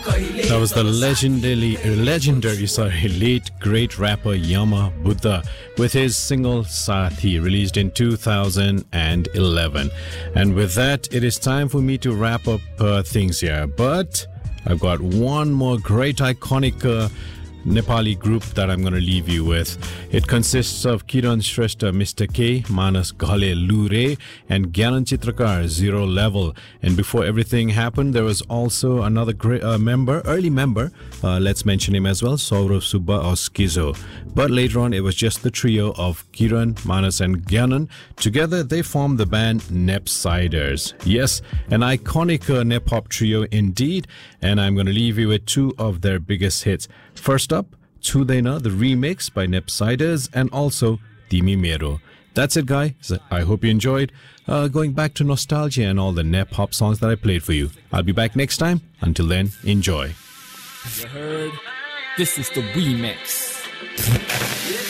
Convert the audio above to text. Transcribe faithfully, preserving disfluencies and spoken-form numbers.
That was the legendary, legendary, sorry, late great rapper Yama Buddha with his single Sathi, released in two thousand eleven. And with that, it is time for me to wrap up uh, things here. But I've got one more great iconic uh, Nepali group that I'm going to leave you with. It consists of Kiran Shrestha, Mister K, Manas Ghale Lure, and Gyanan Chitrakar, Zero Level. And before everything happened, there was also another great uh, member, early member, uh, let's mention him as well, Saurav Subba or Skizo. But later on, it was just the trio of Kiran, Manas, and Gyanan. Together, they formed the band Nepsiders. Yes, an iconic uh, Nep-hop trio indeed. And I'm going to leave you with two of their biggest hits. First up, Chudena, the remix by Nepsiders, and also Timi Mero. That's it, guys. I hope you enjoyed uh, going back to nostalgia and all the Nep Hop songs that I played for you. I'll be back next time. Until then, enjoy. You heard? This is the remix.